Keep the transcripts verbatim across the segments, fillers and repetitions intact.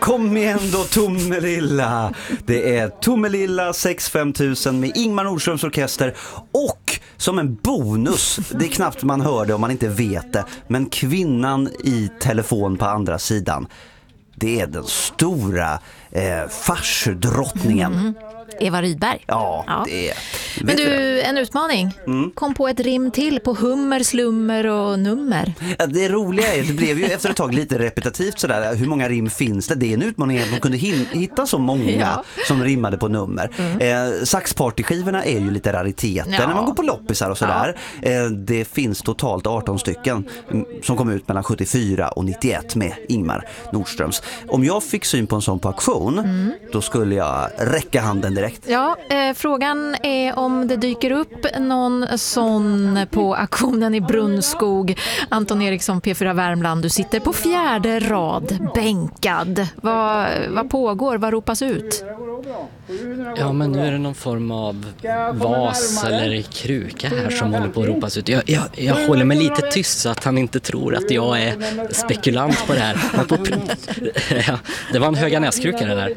Kom igen då Tomelilla. Det är Tomelilla sex fem tusen med Ingmar Nordströms orkester. Och som en bonus, det är knappt man hör det om man inte vet det, men kvinnan i telefon på andra sidan, det är den stora eh, farsdrottningen. Mm. Eva Rydberg. Ja, ja. Det är... Men du, en utmaning. Mm. Kom på ett rim till på hummer, slummer och nummer. Ja, det roliga är, det blev ju efter ett tag lite repetitivt sådär. Hur många rim finns det? Det är en utmaning att man kunde hitta så många ja. som rimmade på nummer. Mm. Eh, Saxpartyskivorna är ju lite rariteter ja. när man går på loppisar och sådär. Ja. Eh, det finns totalt arton stycken som kom ut mellan sjuttiofyra och nittioett med Ingmar Nordströms. Om jag fick syn på en sån på auktion, mm. då skulle jag räcka handen direkt. Ja, eh, frågan är om det dyker upp någon sån på auktionen i Brunnskog. Anton Eriksson, P fyra Värmland, du sitter på fjärde rad, bänkad. Vad, vad pågår? Vad ropas ut? Ja, men nu är det någon form av vas eller kruka här som håller på att ropas ut. Jag, jag, jag håller mig lite tyst så att han inte tror att jag är spekulant på det här. Men på, ja, det var en Höganäskruka det där.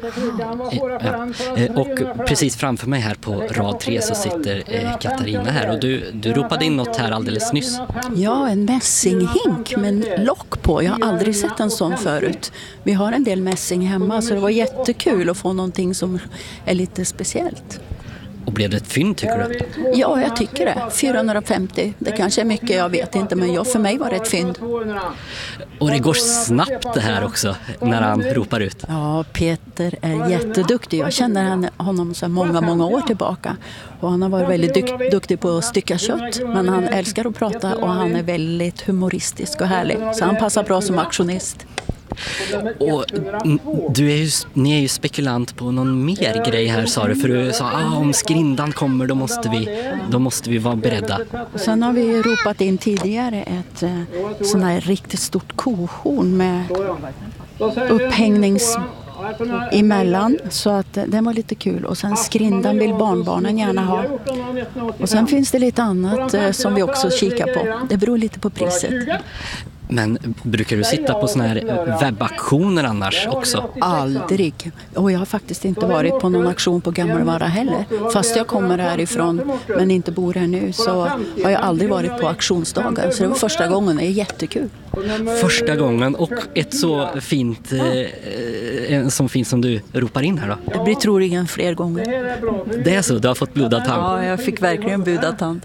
Ja, och precis framför mig här på rad tre så sitter eh, Katarina här. Och du, du ropade in något här alldeles nyss. Ja, en mässinghink med en lock på. Jag har aldrig sett en sån förut. Vi har en del mässing hemma så det var jättekul att få någonting som är lite speciellt. Och blev det ett fynd tycker du? Ja, jag tycker det. fyrahundrafemtio. Det kanske är mycket, jag vet inte, men jag, för mig var det ett fynd. Och det går snabbt det här också när han ropar ut. Ja, Peter är jätteduktig. Jag känner honom så många, många år tillbaka. Och han har varit väldigt dukt, duktig på att stycka kött. Men han älskar att prata och han är väldigt humoristisk och härlig. Så han passar bra som aktionist. Och du är ju, ni är ju spekulant på någon mer grej här, sa du. För du sa ah, om skrindan kommer då måste vi, då måste vi vara beredda. Sen har vi ropat in tidigare ett eh, sån här riktigt stort kohorn med upphängnings emellan, så att eh, den var lite kul. Och sen skrindan vill barnbarnen gärna ha. Och sen finns det lite annat eh, som vi också kikar på. Det beror lite på priset. Men brukar du sitta på såna här webbaktioner annars också? Aldrig. Och jag har faktiskt inte varit på någon auktion på Gammelvara heller. Fast jag kommer härifrån men inte bor här nu så har jag aldrig varit på auktionsdagar. Så det var första gången. Det är jättekul. Första gången och ett så fint eh, som fint som du ropar in här då? Det blir troligen fler gånger. Det är så? Du har fått blodad tand? Ja, jag fick verkligen blodad tand.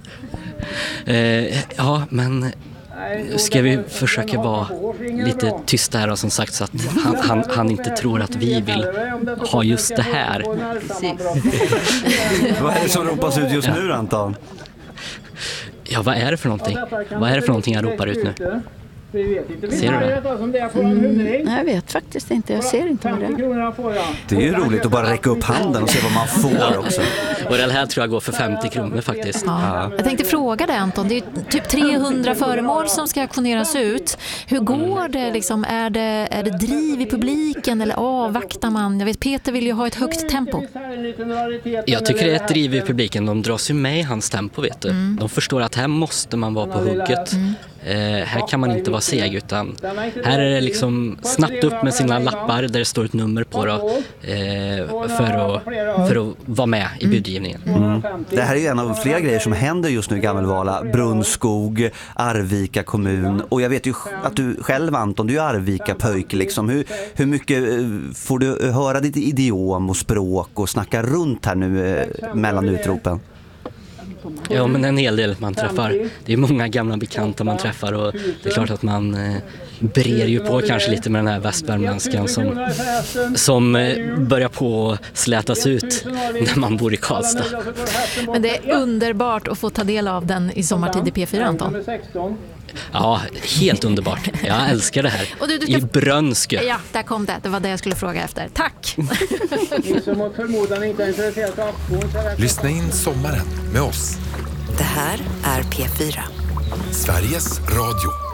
Eh, ja, men... Ska vi försöka vara lite tysta här och som sagt så att han, han, han inte tror att vi vill ha just det här. Vad är det som ropas ut just nu, Anton? Ja, vad är det för någonting? Vad är det för någonting jag ropar ut nu? Ser du det? Mm, jag vet faktiskt inte. Jag ser inte vad det är. Det är ju roligt att bara räcka upp handen och se vad man får också. Och det här tror jag går för femtio kronor faktiskt. Ja. Jag tänkte fråga dig, Anton. Det är typ trehundra föremål som ska auktioneras ut. Hur går det? Liksom? Är det, är det driv i publiken eller avvaktar man? Jag vet, Peter vill ju ha ett högt tempo. Jag tycker det är ett driv i publiken. De dras ju med i hans tempo, vet du. Mm. De förstår att här måste man vara på hugget. Mm. Eh, här kan man inte vara seg utan här är det liksom snabbt upp med sina lappar där det står ett nummer på då, eh, för, att, för att vara med i budgivningen. Mm. Det här är ju en av flera grejer som händer just nu i Gammelvara. Brunnskog, Arvika kommun och jag vet ju att du själv, Anton, du är Arvika pöjk liksom. Hur, hur mycket får du höra ditt idiom och språk och snacka runt här nu eh, mellan utropen? Ja, men en hel del man träffar. Det är många gamla bekanta man träffar och det är klart att man eh, brer ju på kanske lite med den här västvärmländskan som, som eh, börjar på att slätas ut när man bor i Karlstad. Men det är underbart att få ta del av den i sommartid i P fyra, Anton. Ja, helt underbart. Jag älskar det här. Och du, du ska... I Brönskö. Ja, där kom det. Det var det jag skulle fråga efter. Tack! Lyssna in sommaren med oss. Det här är P fyra. Sveriges Radio.